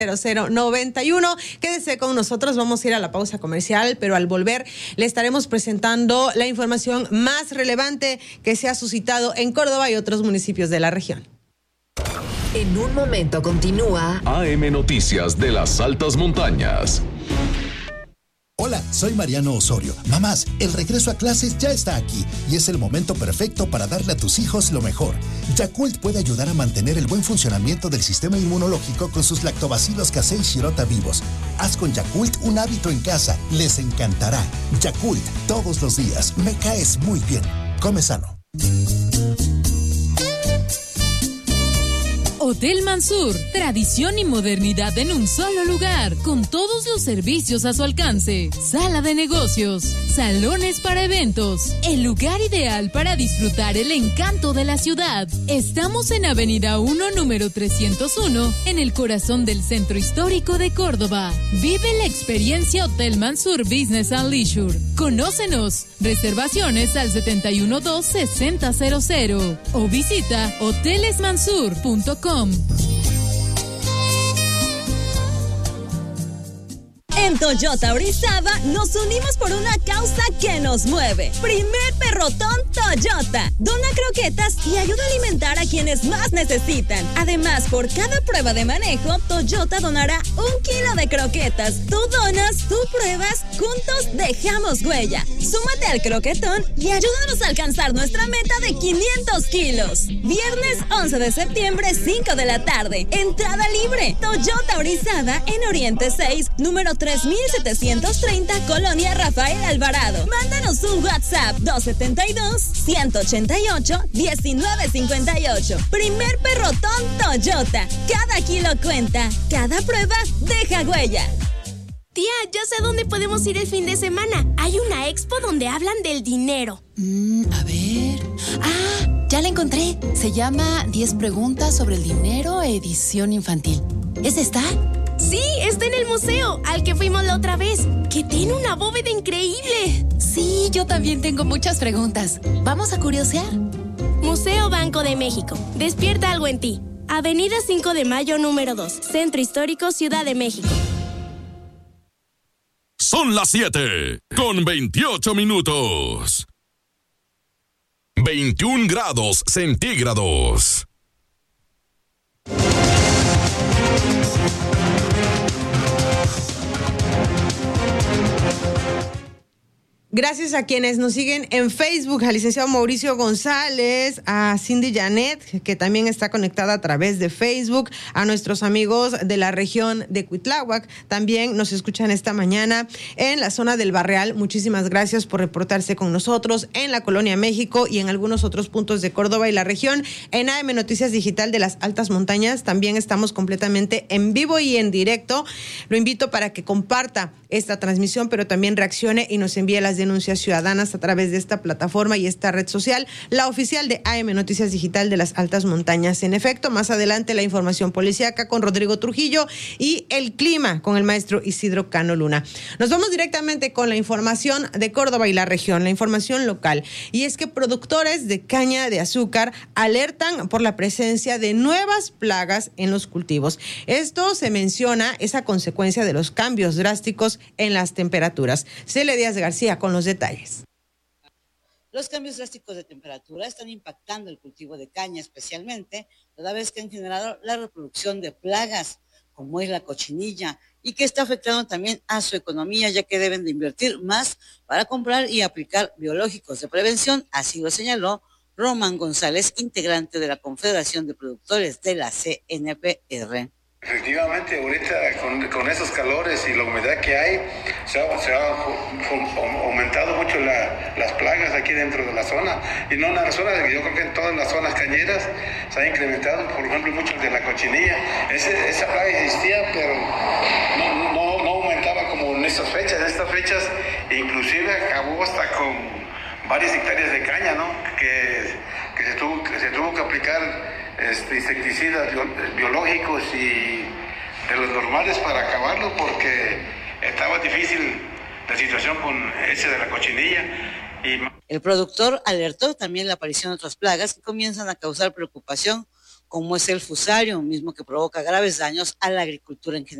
0091. Quédese con nosotros, vamos a ir a la pausa comercial, pero al volver le estaremos presentando la información más relevante que se ha suscitado en Córdoba y otros municipios de la región. En un momento continúa AM Noticias de las Altas Montañas. Hola, soy Mariano Osorio. Mamás, el regreso a clases ya está aquí y es el momento perfecto para darle a tus hijos lo mejor. Yakult puede ayudar a mantener el buen funcionamiento del sistema inmunológico con sus lactobacilos casei shirota vivos. Haz con Yakult un hábito en casa. Les encantará. Yakult, todos los días. Me caes muy bien. Come sano. Hotel Mansur, tradición y modernidad en un solo lugar, con todos los servicios a su alcance. Sala de negocios, salones para eventos, el lugar ideal para disfrutar el encanto de la ciudad. Estamos en Avenida 1, número 301, en el corazón del centro histórico de Córdoba. Vive la experiencia Hotel Mansur Business and Leisure. Conócenos. Reservaciones al 712-6000 o visita hotelesmansur.com. En Toyota Orizaba nos unimos por una causa que nos mueve. Primer Perrotón Toyota. Dona croquetas y ayuda a alimentar a quienes más necesitan. Además, por cada prueba de manejo, Toyota donará 1 kilo de croquetas. Tú donas, tú pruebas, juntos dejamos huella. Súmate al croquetón y ayúdanos a alcanzar nuestra meta de 500 kilos. Viernes 11 de septiembre, 5 de la tarde. Entrada libre. Toyota Orizaba en Oriente 6, número 3730, Colonia Rafael Alvarado. Mándanos un WhatsApp 272-188-1958. Primer Perrotón Toyota. Cada kilo cuenta, cada prueba deja huella. Tía, ya sé a dónde podemos ir el fin de semana. Hay una expo donde hablan del dinero. A ver. Ya la encontré. Se llama 10 preguntas sobre el dinero, edición infantil. ¿Es esta? Sí, está en el museo, al que fuimos la otra vez, que tiene una bóveda increíble. Sí, yo también tengo muchas preguntas. ¿Vamos a curiosear? Museo Banco de México. Despierta algo en ti. Avenida 5 de Mayo, número 2. Centro Histórico, Ciudad de México. Son las 7 con 28 minutos. 21 grados centígrados. Gracias a quienes nos siguen en Facebook, al licenciado Mauricio González, a Cindy Janet, que también está conectada a través de Facebook, a nuestros amigos de la región de Cuitláhuac, también nos escuchan esta mañana en la zona del Barreal. Muchísimas gracias por reportarse con nosotros en la Colonia México y en algunos otros puntos de Córdoba y la región. En AM Noticias Digital de las Altas Montañas también estamos completamente en vivo y en directo. Lo invito para que comparta esta transmisión, pero también reaccione y nos envíe las denuncias ciudadanas a través de esta plataforma y esta red social, la oficial de AM Noticias Digital de las Altas Montañas. En efecto, más adelante la información policíaca con Rodrigo Trujillo y el clima con el maestro Isidro Cano Luna. Nos vamos directamente con la información de Córdoba y la región, la información local. Y es que productores de caña de azúcar alertan por la presencia de nuevas plagas en los cultivos. Esto se menciona, es a consecuencia de los cambios drásticos en las temperaturas. Celia Díaz García con los detalles. Los cambios drásticos de temperatura están impactando el cultivo de caña especialmente, toda vez que han generado la reproducción de plagas, como es la cochinilla, y que está afectando también a su economía, ya que deben de invertir más para comprar y aplicar biológicos de prevención, así lo señaló Román González, integrante de la Confederación de Productores de la CNPR. Efectivamente, ahorita con esos calores y la humedad que hay, se ha aumentado mucho las plagas aquí dentro de la zona. Y no en la zona, yo creo que en todas las zonas cañeras se ha incrementado, por ejemplo, mucho de la cochinilla. Esa plaga existía, pero no aumentaba como en estas fechas. En estas fechas, inclusive acabó hasta con varias hectáreas de caña, ¿no? Que se tuvo que aplicar insecticidas biológicos y de los normales para acabarlo, porque estaba difícil la situación con ese de la cochinilla. El productor alertó también la aparición de otras plagas que comienzan a causar preocupación, como es el fusario, mismo que provoca graves daños a la agricultura en general.